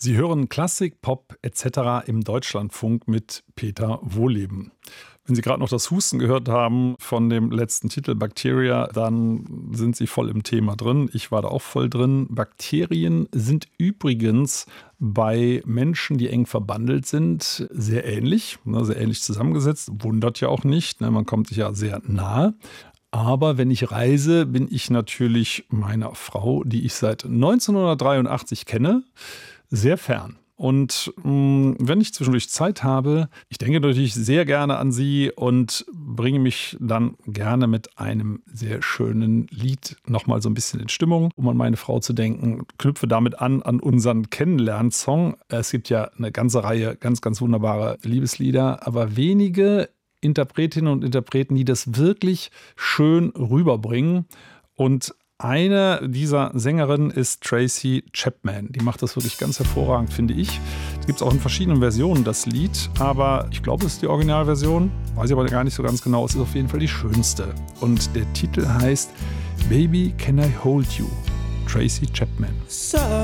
Sie hören Klassik, Pop etc. im Deutschlandfunk mit Peter Wohleben. Wenn Sie gerade noch das Husten gehört haben von dem letzten Titel Bacteria, dann sind Sie voll im Thema drin. Ich war da auch voll drin. Bakterien sind übrigens bei Menschen, die eng verbandelt sind, sehr ähnlich zusammengesetzt. Wundert ja auch nicht, man kommt sich ja sehr nahe. Aber wenn ich reise, bin ich natürlich meiner Frau, die ich seit 1983 kenne, sehr fern. Und wenn ich zwischendurch Zeit habe, ich denke natürlich sehr gerne an sie und bringe mich dann gerne mit einem sehr schönen Lied nochmal so ein bisschen in Stimmung, um an meine Frau zu denken. Knüpfe damit an unseren Kennenlernsong. Es gibt ja eine ganze Reihe ganz, ganz wunderbare Liebeslieder, aber wenige Interpretinnen und Interpreten, die das wirklich schön rüberbringen. Und eine dieser Sängerinnen ist Tracy Chapman. Die macht das wirklich ganz hervorragend, finde ich. Es gibt auch in verschiedenen Versionen, das Lied. Aber ich glaube, es ist die Originalversion. Weiß ich aber gar nicht so ganz genau. Es ist auf jeden Fall die schönste. Und der Titel heißt Baby Can I Hold You? Tracy Chapman.